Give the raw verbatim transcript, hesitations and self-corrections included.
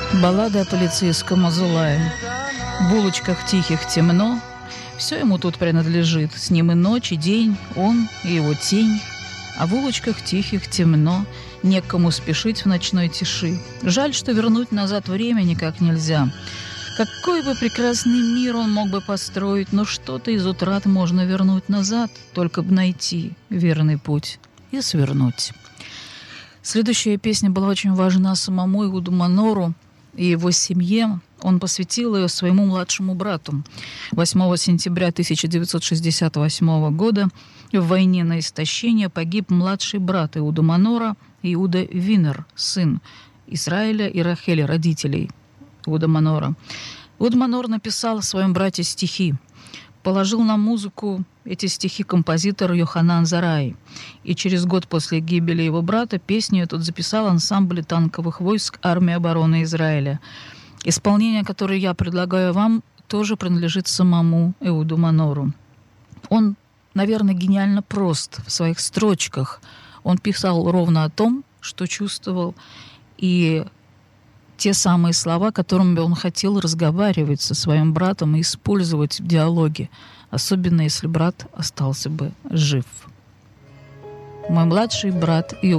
Баллада о полицейском Азулае. В улочках тихих темно, все ему тут принадлежит. С ним и ночь, и день, он и его тень. А в улочках тихих темно, некому спешить в ночной тиши. Жаль, что вернуть назад время никак нельзя. Какой бы прекрасный мир он мог бы построить, но что-то из утрат можно вернуть назад, только бы найти верный путь и свернуть. Следующая песня была очень важна самому Эхуду Манору и его семье. Он посвятил ее своему младшему брату. восьмого сентября тысяча девятьсот шестьдесят восьмого года в войне на истощение погиб младший брат Эхуду Манора, Иуда Винер, сын Исраиля и Рахели, родителей Эхуда Манора. Эхуд Манор написал о своем брате стихи. Положил на музыку эти стихи композитор Йоханан Зарай. И через год после гибели его брата песню этот записал ансамбль танковых войск армии обороны Израиля. Исполнение, которое я предлагаю вам, тоже принадлежит самому Эхуду Манору. Он, наверное, гениально прост в своих строчках. Он писал ровно о том, что чувствовал, и те самые слова, которыми он хотел разговаривать со своим братом и использовать в диалоге, особенно если брат остался бы жив. Мой младший брат Иуда